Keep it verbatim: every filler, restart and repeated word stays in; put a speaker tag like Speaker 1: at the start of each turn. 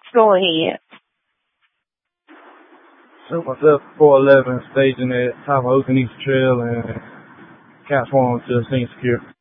Speaker 1: Go ahead.
Speaker 2: Took myself four eleven, staging at top of Okanisa Trail and catch one to the scene secure.